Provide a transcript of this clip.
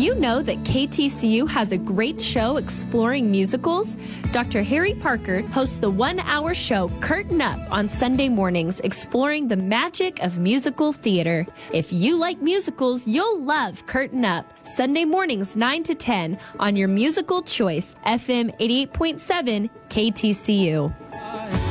you know that KTCU has a great show exploring musicals? Dr. Harry Parker hosts the 1-hour show Curtain Up on Sunday mornings, exploring the magic of musical theater. If you like musicals, you'll love Curtain Up, Sunday mornings 9 to 10 on your musical choice, FM 88.7 KTCU.